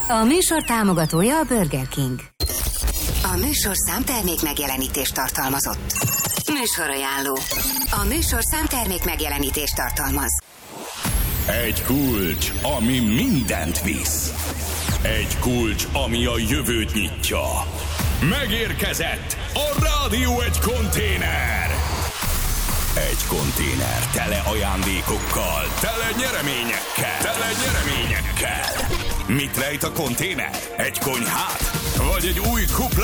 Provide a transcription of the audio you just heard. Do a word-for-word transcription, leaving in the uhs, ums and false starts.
A műsor támogatója a Burger King. A műsorszám termék megjelenítést tartalmazott. Műsorajánló. A műsorszám termék megjelenítést tartalmaz. Egy kulcs, ami mindent visz. Egy kulcs, ami a jövőt nyitja. Megérkezett a Rádió egy konténer. Egy konténer tele ajándékokkal, tele nyereményekkel, tele nyereményekkel. Mit rejt a konténer? Egy konyhát? Vagy egy új kupla